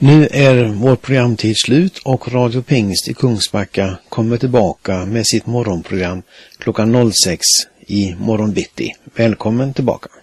Nu är vår programtid slut och Radio Pingst i Kungsbacka kommer tillbaka med sitt morgonprogram klockan 06 i morgon bitti. Välkommen tillbaka.